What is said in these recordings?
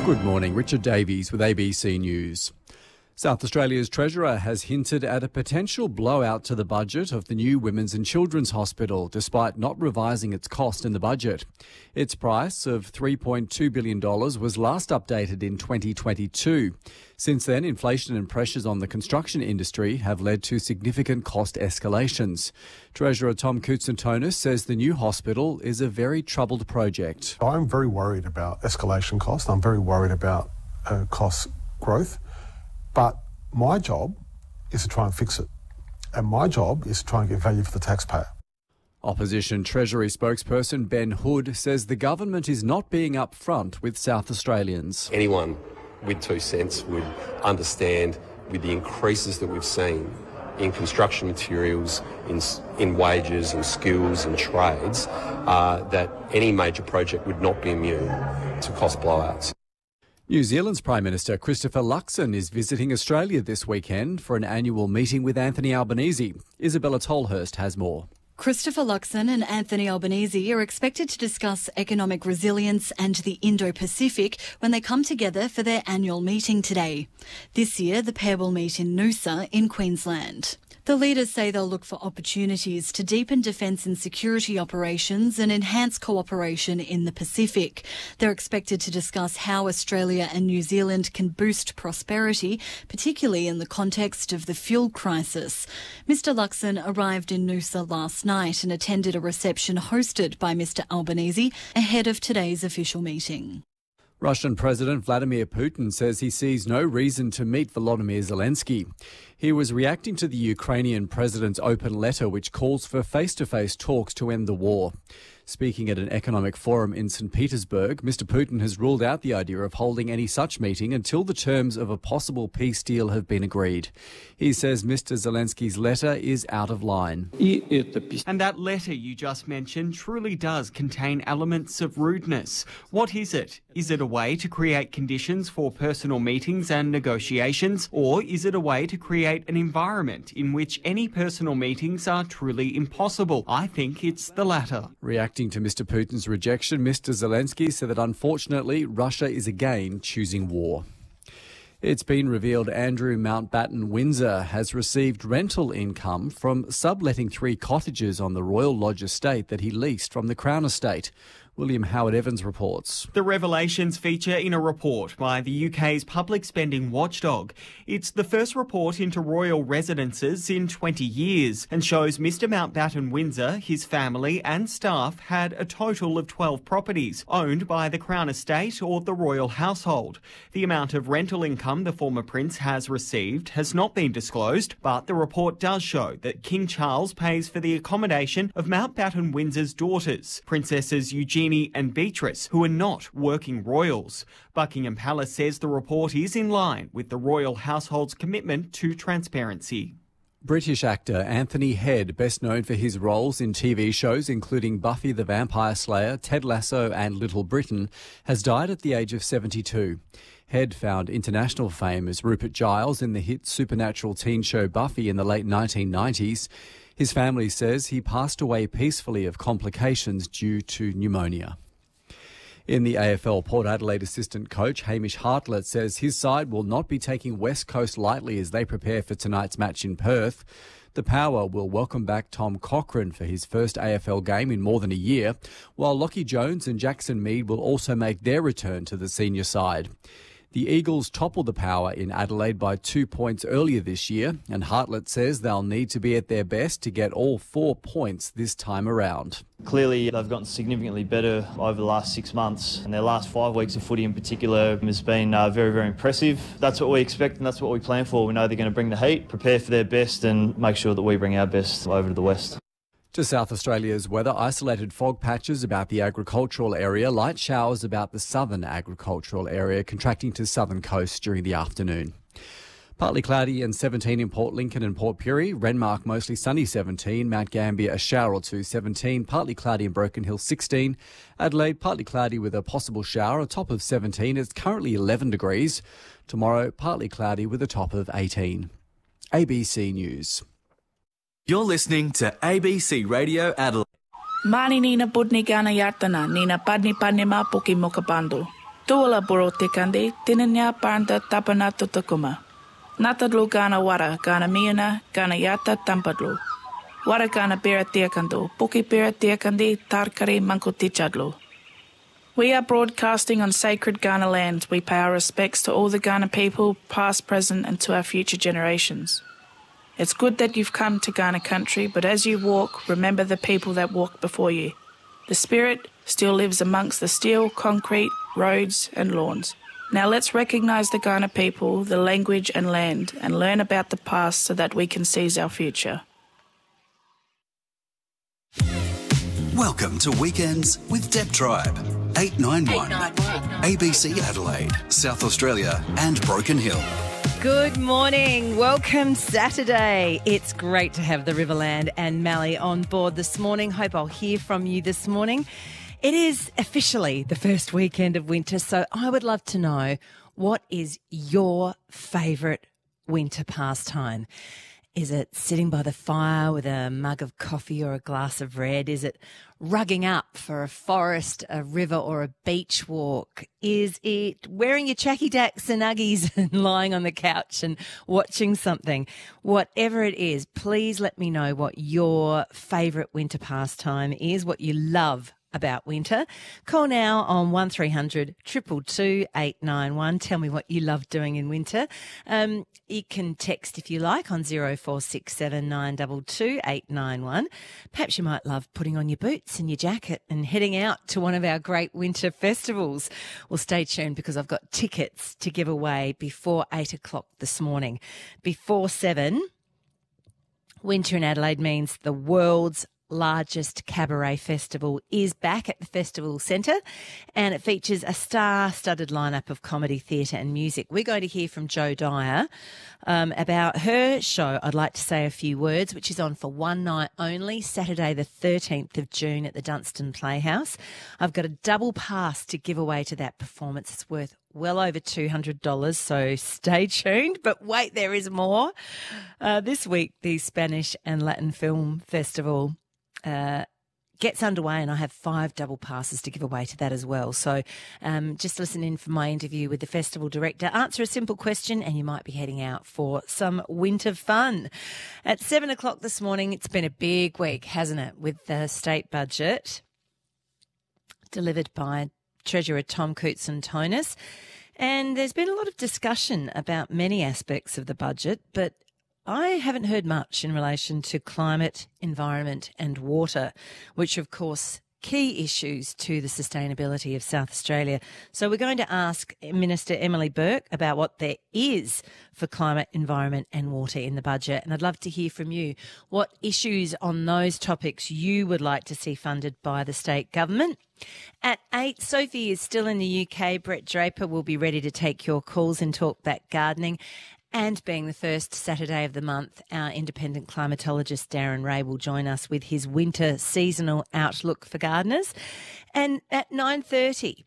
Good morning, Richard Davies with ABC News. South Australia's Treasurer has hinted at a potential blowout to the budget of the new Women's and Children's Hospital, despite not revising its cost in the budget. Its price of $3.2 billion was last updated in 2022. Since then, inflation and pressures on the construction industry have led to significant cost escalations. Treasurer Tom Koutsantonis says the new hospital is a very troubled project. I'm very worried about escalation costs. I'm very worried about cost growth. But my job is to try and fix it. And my job is to try and get value for the taxpayer. Opposition Treasury spokesperson Ben Hood says the government is not being upfront with South Australians. Anyone with 2 cents would understand, with the increases that we've seen in construction materials, in wages and skills and trades, that any major project would not be immune to cost blowouts. New Zealand's Prime Minister Christopher Luxon is visiting Australia this weekend for an annual meeting with Anthony Albanese. Isabella Tolhurst has more. Christopher Luxon and Anthony Albanese are expected to discuss economic resilience and the Indo-Pacific when they come together for their annual meeting today. This year, the pair will meet in Noosa in Queensland. The leaders say they'll look for opportunities to deepen defence and security operations and enhance cooperation in the Pacific. They're expected to discuss how Australia and New Zealand can boost prosperity, particularly in the context of the fuel crisis. Mr Luxon arrived in Noosa last night and attended a reception hosted by Mr Albanese ahead of today's official meeting. Russian President Vladimir Putin says he sees no reason to meet Volodymyr Zelensky. He was reacting to the Ukrainian president's open letter which calls for face-to-face talks to end the war. Speaking at an economic forum in St. Petersburg, Mr. Putin has ruled out the idea of holding any such meeting until the terms of a possible peace deal have been agreed. He says Mr. Zelensky's letter is out of line. And that letter you just mentioned truly does contain elements of rudeness. What is it? Is it a way to create conditions for personal meetings and negotiations, or is it a way to create an environment in which any personal meetings are truly impossible? I think it's the latter. Reacting to Mr. Putin's rejection, Mr. Zelensky said that unfortunately Russia is again choosing war. It's been revealed Andrew Mountbatten Windsor has received rental income from subletting 3 cottages on the Royal Lodge estate that he leased from the Crown Estate. William Howard Evans reports. The revelations feature in a report by the UK's public spending watchdog. It's the first report into royal residences in 20 years and shows Mr Mountbatten Windsor, his family and staff had a total of 12 properties owned by the Crown Estate or the royal household. The amount of rental income the former prince has received has not been disclosed, but the report does show that King Charles pays for the accommodation of Mountbatten Windsor's daughters, Princesses Eugenie and Beatrice, who are not working royals. Buckingham Palace says the report is in line with the royal household's commitment to transparency. British actor Anthony Head, best known for his roles in TV shows including Buffy the Vampire Slayer, Ted Lasso and Little Britain, has died at the age of 72. Head found international fame as Rupert Giles in the hit supernatural teen show Buffy in the late 1990s. His family says he passed away peacefully of complications due to pneumonia. In the AFL, Port Adelaide assistant coach Hamish Hartlett says his side will not be taking West Coast lightly as they prepare for tonight's match in Perth. The Power will welcome back Tom Cochrane for his first AFL game in more than a year, while Lockie Jones and Jackson Mead will also make their return to the senior side. The Eagles toppled the Power in Adelaide by 2 points earlier this year, and Hartlett says they'll need to be at their best to get all 4 points this time around. Clearly, they've gotten significantly better over the last 6 months, and their last 5 weeks of footy in particular has been very, very impressive. That's what we expect and that's what we plan for. We know they're going to bring the heat, prepare for their best and make sure that we bring our best over to the West. To South Australia's weather, isolated fog patches about the agricultural area, light showers about the southern agricultural area, contracting to southern coast during the afternoon. Partly cloudy and 17 in Port Lincoln and Port Pirie. Renmark mostly sunny 17. Mount Gambier a shower or two 17. Partly cloudy in Broken Hill 16. Adelaide partly cloudy with a possible shower, a top of 17. It's currently 11 degrees. Tomorrow partly cloudy with a top of 18. ABC News. You're listening to ABC Radio Adelaide. Mani nina putni kana yartana, nina padni ma puki mokapando. Tuola boro te kandi, tinanya parnta tapana tutakuma. Natadlu gana wara, gana miuna, gana yata tampadlu. Wara gana bera tiakandu, puki bera tiakandi, tarkari mankutichadlu. We are broadcasting on sacred Ghana land. We pay our respects to all the Ghana people, past, present, and to our future generations. It's good that you've come to Ghana country, but as you walk, remember the people that walked before you. The spirit still lives amongst the steel, concrete, roads, and lawns. Now let's recognise the Ghana people, the language and land, and learn about the past so that we can seize our future. Welcome to Weekends with Deb Tribe. 891. ABC Adelaide, South Australia and Broken Hill. Good morning. Welcome Saturday. It's great to have the Riverland and Mallee on board this morning. Hope I'll hear from you this morning. It is officially the first weekend of winter, so I would love to know, what is your favourite winter pastime? Is it sitting by the fire with a mug of coffee or a glass of red? Is it rugging up for a forest, a river or a beach walk? Is it wearing your chacky dacks and Uggies and lying on the couch and watching something? Whatever it is, please let me know what your favourite winter pastime is, what you love about winter. Call now on 1300 222 891. Tell me what you love doing in winter. You can text if you like on 0467 922 891. Perhaps you might love putting on your boots and your jacket and heading out to one of our great winter festivals. Well, stay tuned because I've got tickets to give away before 8 o'clock this morning. Before 7, winter in Adelaide means the world's largest cabaret festival is back at the Festival Centre, and it features a star-studded lineup of comedy, theatre and music. We're going to hear from Jo Dyer about her show, I'd Like to Say a Few Words, which is on for one night only, Saturday the 13th of June at the Dunstan Playhouse. I've got a double pass to give away to that performance. It's worth well over $200, so stay tuned. But wait, there is more. This week, the Spanish and Latin Film Festival gets underway, and I have 5 double passes to give away to that as well. So just listen in for my interview with the festival director. Answer a simple question and you might be heading out for some winter fun. At 7 o'clock this morning, it's been a big week, hasn't it, with the state budget delivered by Treasurer Tom Koutson-Tonis. And there's been a lot of discussion about many aspects of the budget, but I haven't heard much in relation to climate, environment and water, which are, of course, key issues to the sustainability of South Australia. So we're going to ask Minister Emily Burke about what there is for climate, environment and water in the budget. And I'd love to hear from you what issues on those topics you would like to see funded by the state government. At 8, Sophie is still in the UK. Brett Draper will be ready to take your calls and talk back gardening. And being the first Saturday of the month, our independent climatologist Darren Ray will join us with his winter seasonal outlook for gardeners. And at 9:30,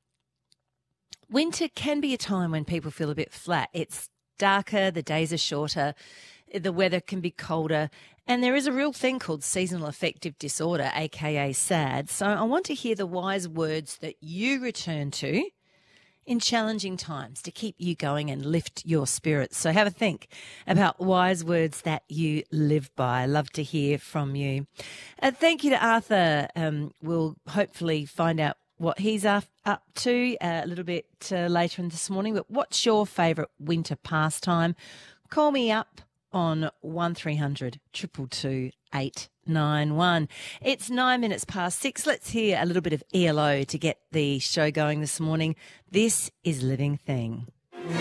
winter can be a time when people feel a bit flat. It's darker, the days are shorter, the weather can be colder, and there is a real thing called seasonal affective disorder, aka SAD. So I want to hear the wise words that you return to in challenging times to keep you going and lift your spirits. So have a think about wise words that you live by. I'd love to hear from you. Thank you to Arthur. We'll hopefully find out what he's up to a little bit later in this morning. But what's your favourite winter pastime? Call me up on 1300 222 891. It's 9 minutes past 6. Let's hear a little bit of ELO to get the show going this morning. This is Living Thing.